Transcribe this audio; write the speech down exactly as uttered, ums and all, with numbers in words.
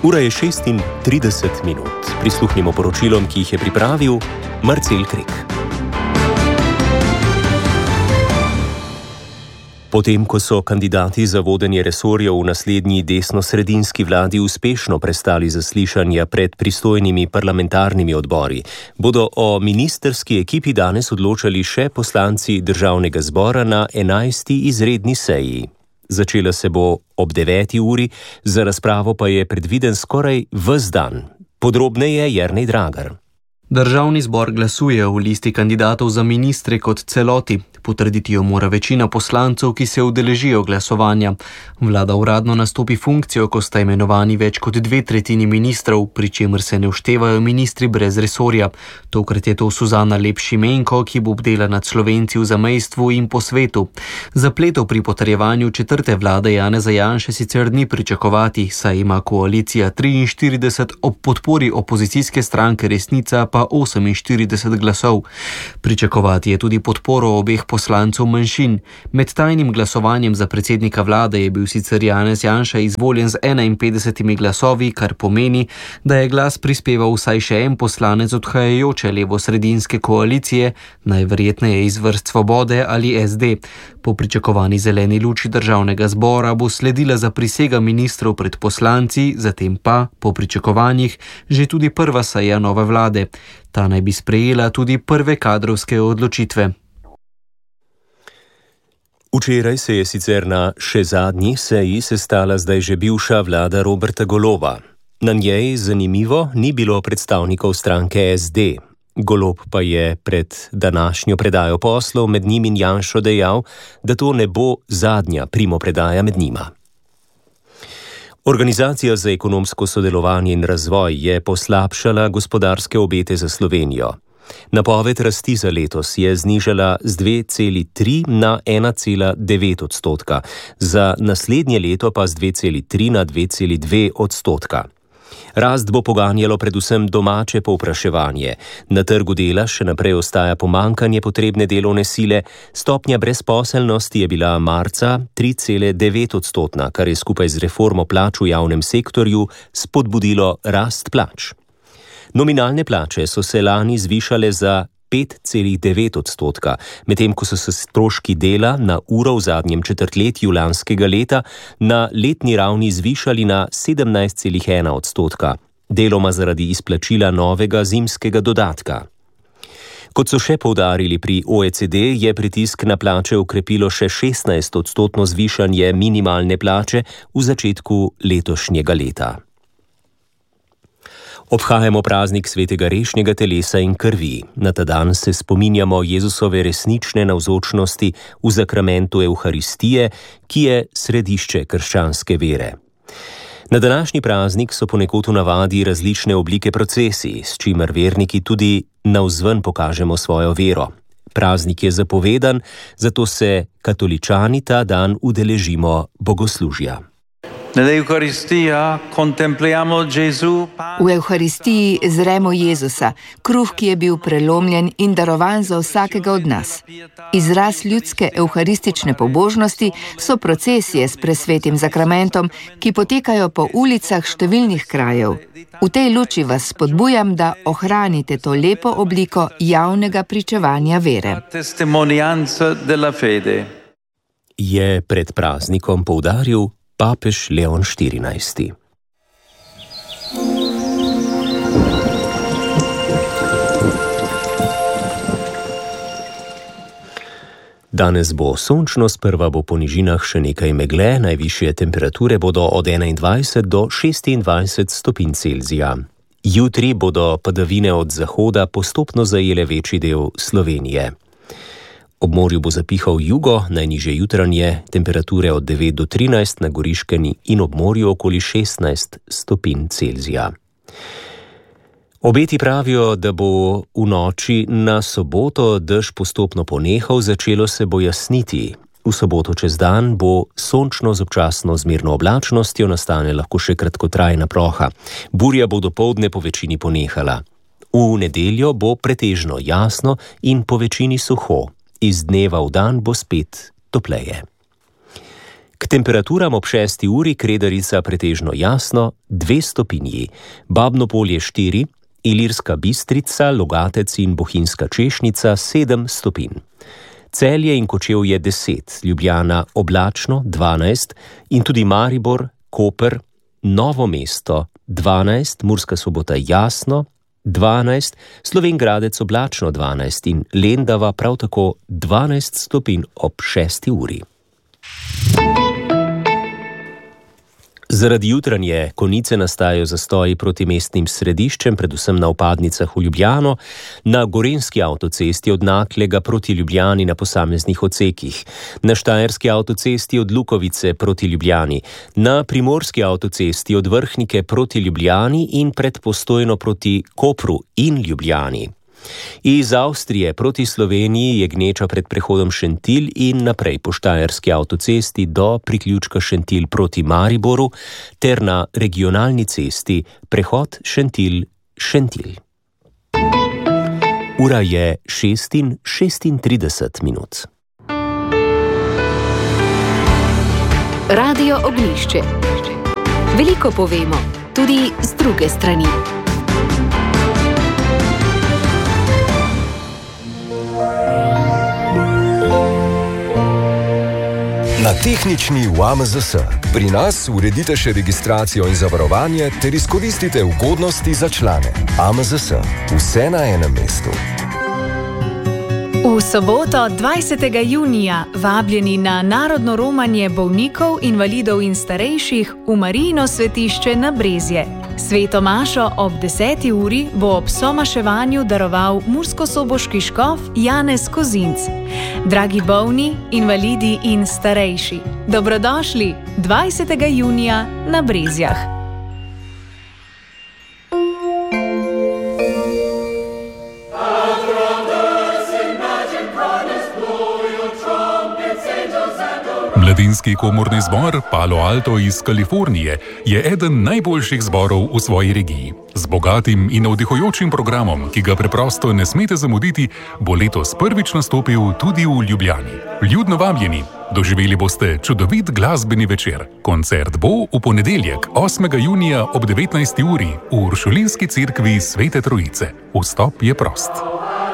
Ura je šestintrideset minut. Prisluhnimo poročilom, ki jih je pripravil Marcel Krek. Potem, ko so kandidati za vodenje resorjev v naslednji desnosredinski vladi uspešno prestali zaslišanja pred pristojnimi parlamentarnimi odbori, bodo o ministrski ekipi danes odločali še poslanci Državnega zbora na enajsti izredni seji. Začela se bo ob deveti uri, za razpravo pa je predviden skoraj ves dan. Podrobneje Jernej Dragar. Državni zbor glasuje o listi kandidatov za ministre kot celoti. Potrditi jo mora večina poslancev, ki se udeležijo glasovanja. Vlada uradno nastopi funkcijo, ko sta imenovani več kot dve tretjini ministrov, pri čemer se ne vštevajo ministri brez resorja. Tokrat je to Suzana Lep Šimenko, ki bo bdela nad Slovenci v zamejstvu in po svetu. Zapletov pri potrjevanju četrte vlade Janeza Janše sicer ni pričakovati, saj ima koalicija triinštirideset, ob podpori opozicijske stranke Resnica pa oseminštirideset glasov. Pričakovati je tudi podporo obeh poslancev manjšin. Med tajnim glasovanjem za predsednika vlade je bil sicer Janez Janša izvoljen z enainpetdesetimi glasovi, kar pomeni, da je glas prispeval vsaj še en poslanec odhajajoče levosredinske koalicije, najverjetneje iz vrst Svobode ali es de. Po pričakovani zeleni luči Državnega zbora bo sledila zaprisega ministrov pred poslanci, zatem pa, po pričakovanjih, že tudi prva seja nove vlade. Ta naj bi sprejela tudi prve kadrovske odločitve. Včeraj se je sicer na še zadnji seji sestala zdaj že bivša vlada Roberta Goloba. Na njej, zanimivo, ni bilo predstavnikov stranke es de. Golob pa je pred današnjo predajo poslov med njim in Janšo dejal, da to ne bo zadnja primopredaja med njima. Organizacija za ekonomsko sodelovanje in razvoj je poslabšala gospodarske obete za Slovenijo. Napoved rasti za letos je znižala z dve celi tri na ena cela devet odstotka, za naslednje leto pa z dve celi tri na dve celi dve odstotka. Rast bo poganjalo predvsem domače povpraševanje. Na trgu dela še naprej ostaja pomanjkanje potrebne delovne sile, stopnja brezposelnosti je bila marca tri cele devet odstotna, kar je skupaj z reformo plač v javnem sektorju spodbudilo rast plač. Nominalne plače so se lani zvišale za pet cela devet odstotka, medtem ko so se stroški dela na uro v zadnjem četrtletju lanskega leta na letni ravni zvišali na sedemnajst cela ena odstotka, deloma zaradi izplačila novega zimskega dodatka. Kot so še poudarili pri o e ce de, je pritisk na plače okrepilo še šestnajst odstotno zvišanje minimalne plače v začetku letošnjega leta. Obhajamo praznik svetega rešnjega telesa in krvi. Na ta dan se spominjamo Jezusove resnične navzočnosti v zakramentu Evharistije, ki je središče krščanske vere. Na današnji praznik so ponekod v navadi različne oblike procesij, s čimer verniki tudi navzven pokažemo svojo vero. Praznik je zapovedan, zato se katoličani ta dan udeležimo bogoslužja. V Evharistiji zremo Jezusa, kruh, ki je bil prelomljen in darovan za vsakega od nas. Izraz ljudske evharistične pobožnosti so procesije s presvetim zakramentom, ki potekajo po ulicah številnih krajev. V tej luči vas spodbujam, da ohranite to lepo obliko javnega pričevanja vere. Je pred praznikom poudaril papež Leon štirinajsti. Danes bo sončno, sprva bo po nižinah še nekaj megle, najvišje temperature bodo od enaindvajset do šestindvajset stopinj Celzija. Jutri bodo padavine od zahoda postopno zajele večji del Slovenije. Ob morju bo zapihal jugo, najnižje jutranje, temperature od devet do trinajst, na Goriškem in ob morju okoli šestnajst stopinj Celzija. Obeti pravijo, da bo v noči na soboto dež postopno ponehal, začelo se bo jasniti. V soboto čez dan bo sončno z občasno zmerno oblačnostjo, nastane lahko še kratkotrajna ploha. Burja bo dopoldne po večini ponehala. V nedeljo bo pretežno jasno in po večini suho. Iz dneva v dan bo spet topleje. K temperaturam ob šesti uri Kredarica pretežno jasno, dve stopinji, Babno Polje štiri, Ilirska Bistrica, Logatec in Bohinjska Češnica sedem stopinj. Celje in Kočevje deset, Ljubljana oblačno dvanajst in tudi Maribor, Koper, Novo mesto dvanajst, Murska Sobota jasno dvanajst, Slovenj Gradec oblačno dvanajst in Lendava prav tako dvanajst stopinj ob šesti uri. Zaradi jutranje konice nastajajo zastoji proti mestnim središčem, predvsem na vpadnicah v Ljubljano, na Gorenjski avtocesti od Naklega proti Ljubljani na posameznih odsekih, na Štajerski avtocesti od Lukovice proti Ljubljani, na Primorski avtocesti od Vrhnike proti Ljubljani in pred Postojno proti Kopru in Ljubljani. Iz Avstrije proti Sloveniji je gneča pred prehodom Šentilj in naprej po Štajerski avtocesti do priključka Šentilj proti Mariboru ter na regionalni cesti prehod Šentilj-Šentilj. Ura je šest in šestintrideset minut. Radio Ognjišče. Veliko povemo, tudi z druge strani. Na tehnični U A M Z S. Pri nas uredite še registracijo in zavarovanje ter izkoristite ugodnosti za člane. A M Z S. Vse na enem mestu. V soboto dvajsetega junija vabljeni na narodno romanje bolnikov, invalidov in starejših v Marijino svetišče na Brezje. Sveto mašo ob deseti uri bo ob somaševanju daroval murskosoboški škof Janez Kozinc. Dragi bolni, invalidi in starejši, dobrodošli dvajsetega junija na Brezjah. Mladinski komorni zbor Palo Alto iz Kalifornije je eden najboljših zborov v svoji regiji. Z bogatim in navdihujočim programom, ki ga preprosto ne smete zamuditi, bo letos prvič nastopil tudi v Ljubljani. Vljudno vabljeni, doživeli boste čudovit glasbeni večer. Koncert bo v ponedeljek, osmega junija ob devetnajsti uri v Uršulinski cerkvi Svete Trojice. Vstop je prost.